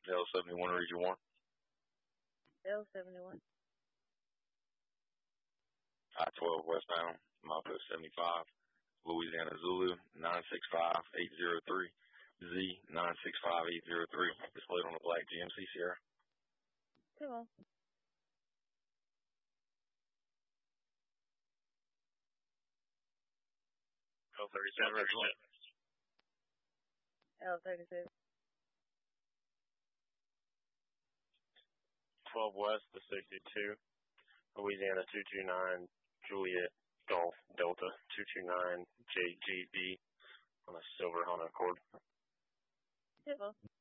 L71 Region 1. L71. I-12 westbound, milepost 75, Louisiana Zulu 965803, Z 965803, displayed on the black GMC Sierra. Cool. L37. L36. 12 West, the 62, Louisiana 229, Juliet Golf Delta 229 JGB on a silver Honda Accord. Cool.